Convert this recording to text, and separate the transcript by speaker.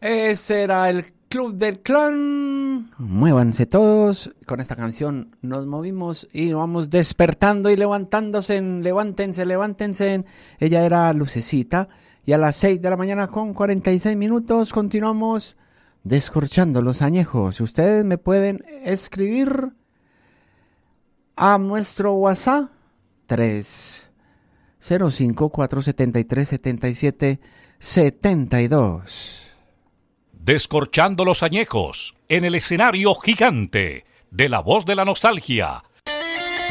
Speaker 1: Ese era el Club del Clan. Muévanse todos. Con esta canción nos movimos y vamos despertando y levantándose. Levántense, levántense. Ella era Lucecita. Y a las 6 de la mañana con 46 minutos continuamos descorchando los añejos. Ustedes me pueden escribir a nuestro WhatsApp 305-473-7772.
Speaker 2: Descorchando los añejos en el escenario gigante de La Voz de la Nostalgia